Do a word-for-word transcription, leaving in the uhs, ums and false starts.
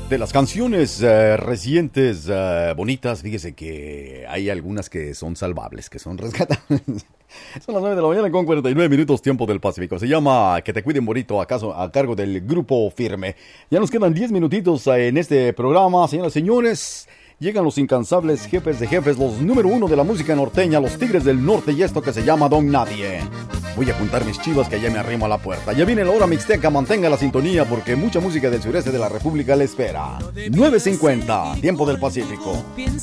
De las canciones uh, recientes, uh, bonitas, fíjese que hay algunas que son salvables, que son rescatables. Son las nueve de la mañana con cuarenta y nueve minutos, tiempo del Pacífico. Se llama Que te cuiden bonito, acaso a cargo del Grupo Firme. Ya nos quedan diez minutitos en este programa, señoras y señores. Llegan los incansables jefes de jefes, los número uno de la música norteña, los Tigres del Norte, y esto que se llama Don Nadie. Voy a juntar mis chivas que ya me arrimo a la puerta. Ya viene la hora mixteca, mantenga la sintonía porque mucha música del sureste de la República le espera. nueve cincuenta, tiempo del Pacífico.